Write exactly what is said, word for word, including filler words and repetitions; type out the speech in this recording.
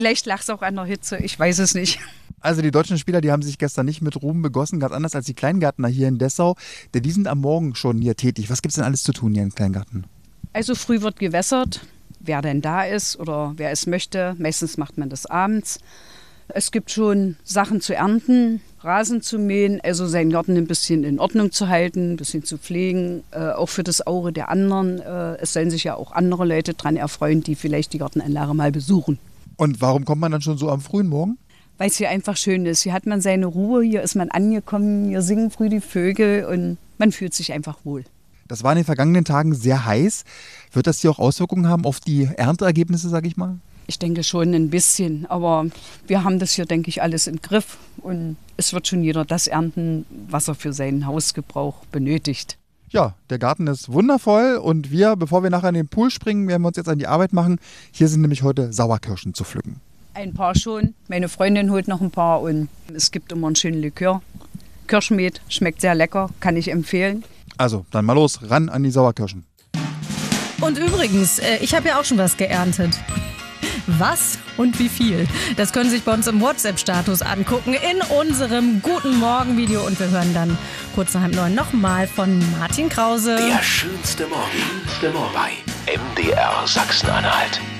Vielleicht lag es auch an der Hitze, ich weiß es nicht. Also die deutschen Spieler, die haben sich gestern nicht mit Ruhm begossen, ganz anders als die Kleingärtner hier in Dessau. Denn die sind am Morgen schon hier tätig. Was gibt es denn alles zu tun hier in Kleingarten? Also früh wird gewässert, wer denn da ist oder wer es möchte. Meistens macht man das abends. Es gibt schon Sachen zu ernten, Rasen zu mähen, also seinen Garten ein bisschen in Ordnung zu halten, ein bisschen zu pflegen, äh, auch für das Auge der anderen. Äh, es sollen sich ja auch andere Leute dran erfreuen, die vielleicht die Gartenanlage mal besuchen. Und warum kommt man dann schon so am frühen Morgen? Weil es hier einfach schön ist. Hier hat man seine Ruhe, hier ist man angekommen, hier singen früh die Vögel und man fühlt sich einfach wohl. Das war in den vergangenen Tagen sehr heiß. Wird das hier auch Auswirkungen haben auf die Ernteergebnisse, sage ich mal? Ich denke schon ein bisschen, aber wir haben das hier, denke ich, alles im Griff und es wird schon jeder das ernten, was er für seinen Hausgebrauch benötigt. Ja, der Garten ist wundervoll und wir, bevor wir nachher in den Pool springen, werden wir uns jetzt an die Arbeit machen. Hier sind nämlich heute Sauerkirschen zu pflücken. Ein paar schon, meine Freundin holt noch ein paar und es gibt immer einen schönen Likör. Kirschmet, schmeckt sehr lecker, kann ich empfehlen. Also, dann mal los, ran an die Sauerkirschen. Und übrigens, äh, ich habe ja auch schon was geerntet. Was und wie viel? Das können Sie sich bei uns im WhatsApp-Status angucken in unserem Guten Morgen-Video. Und wir hören dann kurz nach halb neun nochmal von Martin Krause. Der schönste Morgen bei M D R Sachsen-Anhalt.